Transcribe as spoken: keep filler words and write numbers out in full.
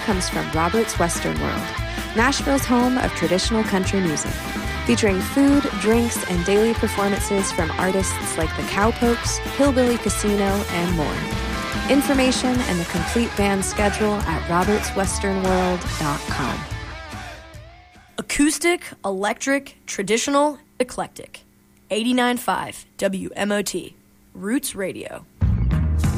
comes from Robert's Western World, Nashville's home of traditional country music, featuring food, drinks, and daily performances from artists like the Cowpokes, Hillbilly Casino, and more. Information and the complete band schedule at roberts western world dot com. Acoustic, electric, traditional, eclectic. eighty-nine point five W M O T, Roots Radio.